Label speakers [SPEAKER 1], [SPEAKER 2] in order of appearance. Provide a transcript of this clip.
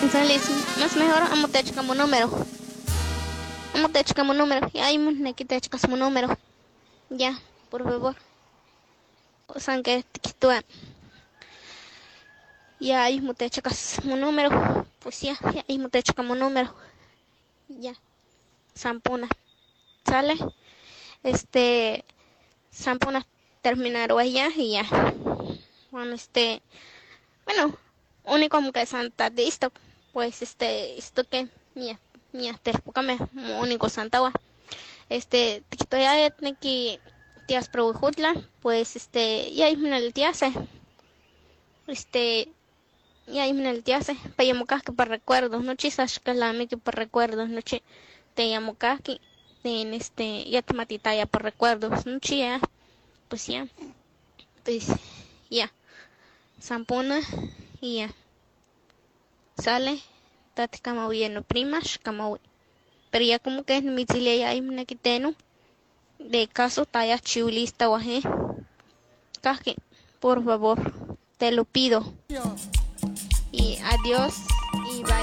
[SPEAKER 1] Sale, más mejor amo te como número. Amo te como número. Y ahí me quita como número. Ya, por favor. O sea, que te quito. Ya ahí me te como número. Pues ya ahí me te como número. Ya. Sampuna. Sale. Sampuna terminar ya y ya. Bueno, bueno, único que Santa de esto, pues esto que mía, te me único Santa wa. Tikito ya tiene que tías pro jutla, pues ya hay el tíase, este, ya hay el tíase, para llamocar que para recuerdos, no chisas que la me que para recuerdos, no chi, te llamo que en ya te matita ya por recuerdos, no chía, pues ya, pues ya, zampona y ya. Sale, tate kama no primas, kama. Pero ya como que en mi chile ya hay una quiteno, de caso talla chiulista guaje. Caje, por favor, te lo pido. Y adiós.